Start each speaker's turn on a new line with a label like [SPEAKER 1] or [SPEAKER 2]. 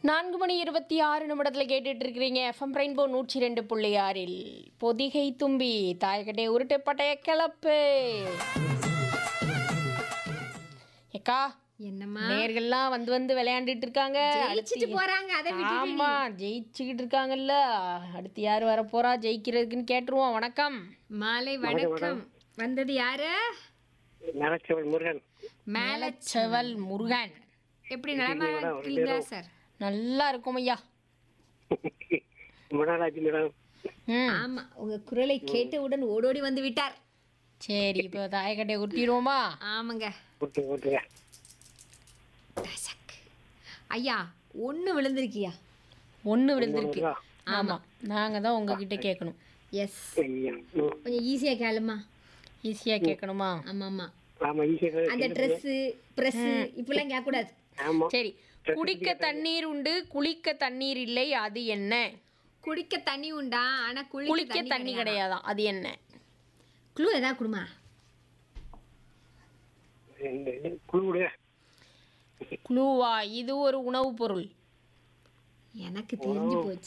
[SPEAKER 1] 4:26 கேட்டுட்டு இருக்கிறீங்க FM rainbow 102.6 Pothigai தும்பி தாயக்கட்டை உருட்டு பட்டைய கிளப்பு. ஏக்கா
[SPEAKER 2] என்னம்மா
[SPEAKER 1] நேர்கள்லாம் வந்து வந்து விளையாண்டுட்டு இருக்காங்க.
[SPEAKER 2] ஜெயிச்சிட்டு போறாங்க அதை விட்டுட்டு
[SPEAKER 1] ஆமா ஜெயிச்சுக்கிட்டு இருக்காங்கல்ல. அடுத்து யார் வர போறா ஜெயிக்கிறதுக்குன்னு கேட்டுருவோம். வணக்கம்.
[SPEAKER 2] மாலை வணக்கம். வந்தது யாரு?
[SPEAKER 3] மேலச்செவல் முருகன்.
[SPEAKER 1] மேலச்செவல் முருகன்.
[SPEAKER 2] எப்படி நலமா இருக்கீங்களா சார்?
[SPEAKER 1] நல்லா இருக்கும் ஐயா.
[SPEAKER 3] மனராஜ் மேடம்.
[SPEAKER 2] ஆமா, உங்க குரலை கேட்டவுடன் ஓடோடி வந்து விட்டார்.
[SPEAKER 1] சரி, இப்போ தாயக்கட்டையை உருட்டிடுவோமா?
[SPEAKER 2] ஆமாங்க
[SPEAKER 3] ஓட்டுங்க.
[SPEAKER 2] டசக். ஐயா ஒண்ணு விழுந்திருக்கியா?
[SPEAKER 1] ஒன்று விழுந்திருக்கு. ஆமா, நாங்க தான் உங்ககிட்ட கேட்கணும்.
[SPEAKER 2] எஸ், கொஞ்சம் ஈஸியா கேளுமா.
[SPEAKER 1] ஈஸியா கேட்கணுமா?
[SPEAKER 2] ஆமா ஆமா,
[SPEAKER 3] ஆமா ஈஸியா
[SPEAKER 2] அந்த ட்ரெஸ் பிரஸ் இப்பெல்லாம் கேட்க கூடாது.
[SPEAKER 3] ஆமா.
[SPEAKER 1] சரி, குடிக்க தண்ணீர் உண்டு குளிக்க தண்ணீர் இல்லை, அது என்ன?
[SPEAKER 2] குடிக்க தண்ணி உண்டா, ஆனா
[SPEAKER 1] குளிக்க தண்ணி கிடையாதான், அது என்ன?
[SPEAKER 2] குளூ ஏதாவது குடுமா.
[SPEAKER 3] குழுவுடைய
[SPEAKER 1] குளூவா? இது ஒரு உணவு பொருள்.
[SPEAKER 2] எனக்கு தெரிஞ்சு போச்சு.